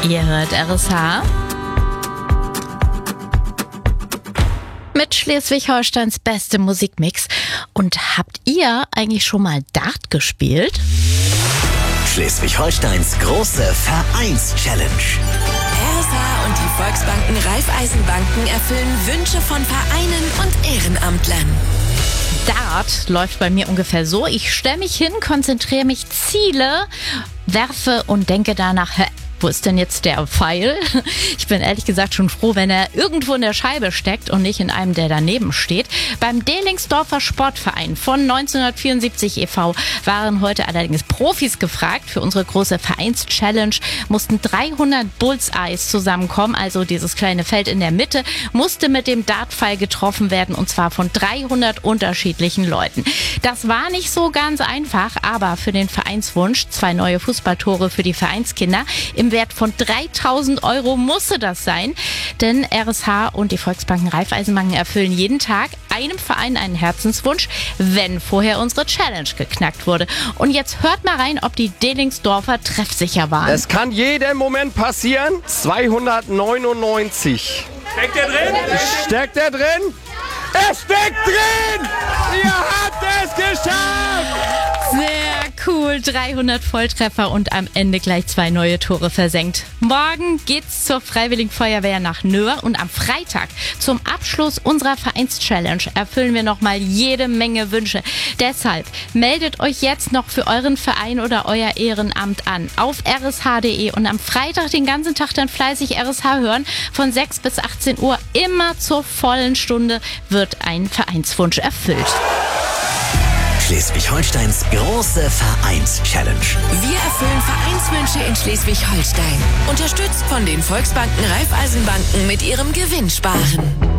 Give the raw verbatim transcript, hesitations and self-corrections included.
Ihr hört R S H mit Schleswig-Holsteins beste Musikmix. Und habt ihr eigentlich schon mal Dart gespielt? Schleswig-Holsteins große Vereins-Challenge. R S H und die Volksbanken Raiffeisenbanken erfüllen Wünsche von Vereinen und Ehrenamtlern. Dart läuft bei mir ungefähr so. Ich stelle mich hin, konzentriere mich, ziele, werfe und denke danach, hä, wo ist denn jetzt der Pfeil? Ich bin ehrlich gesagt schon froh, wenn er irgendwo in der Scheibe steckt und nicht in einem, der daneben steht. Beim Delingsdorfer Sportverein von neunzehnhundertvierundsiebzig e V waren heute allerdings Profis gefragt. Für unsere große Vereins-Challenge mussten dreihundert Bullseyes zusammenkommen, also dieses kleine Feld in der Mitte, musste mit dem Dartpfeil getroffen werden, und zwar von dreihundert unterschiedlichen Leuten. Das war nicht so ganz einfach, aber für den Vereinswunsch, zwei neue Fußballtore für die Vereinskinder, im Wert von dreitausend Euro musste das sein, denn R S H und die Volksbanken Raiffeisenbanken erfüllen jeden Tag einem Verein einen Herzenswunsch, wenn vorher unsere Challenge geknackt wurde. Und jetzt hört mal rein, ob die Delingsdorfer treffsicher waren. Es kann jeden Moment passieren. zweihundertneunundneunzig. Steckt der drin? Steckt der drin? Es steckt drin! Ihr habt es geschafft! Sehr cool, dreihundert Volltreffer und am Ende gleich zwei neue Tore versenkt. Morgen geht's zur Freiwilligen Feuerwehr nach Nöhr und am Freitag zum Abschluss unserer Vereins-Challenge erfüllen wir nochmal jede Menge Wünsche. Deshalb meldet euch jetzt noch für euren Verein oder euer Ehrenamt an auf r s h punkt d e und am Freitag den ganzen Tag dann fleißig R S H hören. Von sechs bis achtzehn Uhr immer zur vollen Stunde wird ein Vereinswunsch erfüllt. Schleswig-Holsteins große Vereins-Challenge. Wir erfüllen Vereinswünsche in Schleswig-Holstein. Unterstützt von den Volksbanken Raiffeisenbanken mit ihrem Gewinnsparen.